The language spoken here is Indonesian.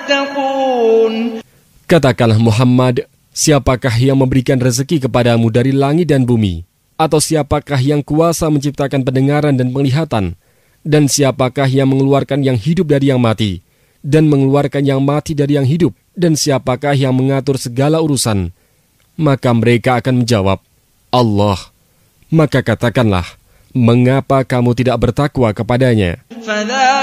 تتقون. Katakanlah Muhammad, siapakah yang memberikan rezeki kepadamu dari langit dan bumi? Atau siapakah yang kuasa menciptakan pendengaran dan penglihatan? Dan siapakah yang mengeluarkan yang hidup dari yang mati? Dan mengeluarkan yang mati dari yang hidup? Dan siapakah yang mengatur segala urusan? Maka mereka akan menjawab, Allah. Maka katakanlah, mengapa kamu tidak bertakwa kepadanya?